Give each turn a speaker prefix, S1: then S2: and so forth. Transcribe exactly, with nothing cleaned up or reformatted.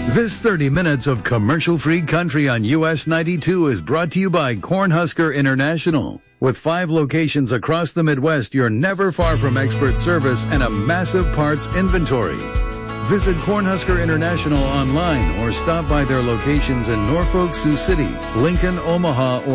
S1: This thirty minutes of commercial-free country on U S ninety-two is brought to you by Cornhusker International. With five locations across the Midwest, you're never far from expert service and a massive parts inventory. Visit Cornhusker International online or stop by their locations in Norfolk, Sioux City, Lincoln, Omaha, or